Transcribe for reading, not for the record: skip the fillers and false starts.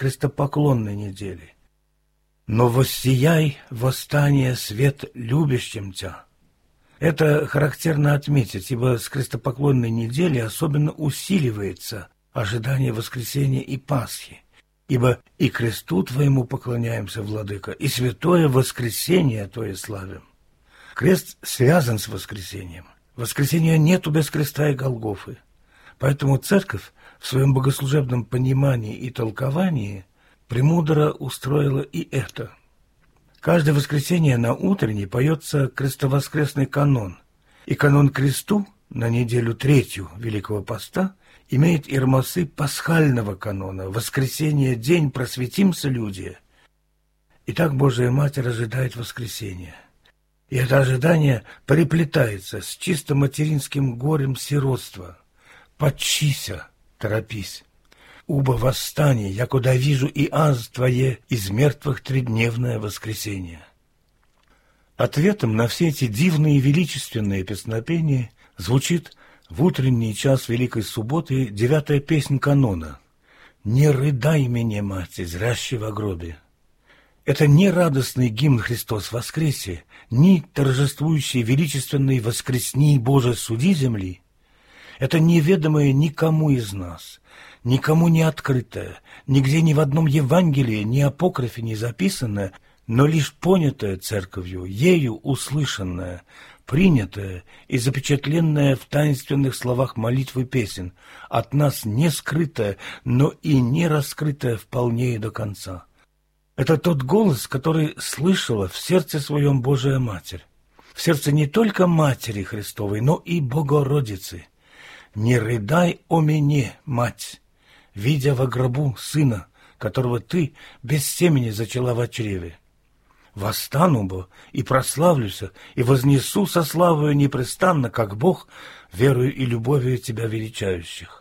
крестопоклонной недели. Но воссияй восстание свет любящим Тя. Это характерно отметить, ибо с крестопоклонной недели особенно усиливается ожидание воскресения и Пасхи, ибо и кресту Твоему поклоняемся, Владыка, и святое воскресение Твое славим. Крест связан с воскресением. Воскресения нету без креста и Голгофы. Поэтому Церковь в своем богослужебном понимании и толковании премудро устроила и это. Каждое воскресенье на утренней поется крестовоскресный канон, и канон кресту на неделю третью Великого Поста имеет ирмасы пасхального канона «Воскресенье, день, просветимся, люди». Итак, Божия Матерь ожидает воскресения. И это ожидание переплетается с чисто материнским горем сиротства. «Подчися, торопись, убо восстание, якуда вижу и аз Твое из мертвых тридневное воскресение». Ответом на все эти дивные и величественные песнопения звучит в утренний час Великой Субботы 9-я песнь канона «Не рыдай меня, мать, зрящей в гробе». Это не радостный гимн «Христос воскресе», ни торжествующий величественный «Воскресни, Боже, суди земли». Это неведомое никому из нас, никому не открытое, нигде ни в одном Евангелии, ни апокрифе не записанное, но лишь понятое Церковью, ею услышанное, принятое и запечатленное в таинственных словах молитвы песен, от нас не скрытое, но и не раскрытое вполне и до конца. Это тот голос, который слышала в сердце своем Божия Матерь, в сердце не только Матери Христовой, но и Богородицы. «Не рыдай о мене, мать, видя во гробу сына, которого ты без семени зачала во чреве. Восстану бы и прославлюся, и вознесу со славою непрестанно, как Бог, верою и любовью тебя величающих».